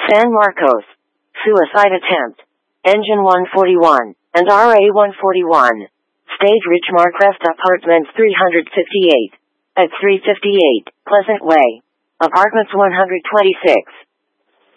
San Marcos. Suicide attempt. Engine 141 and RA 141. Stage Richmar Crest Apartments 358. At 358 Pleasant Way. Apartments 126.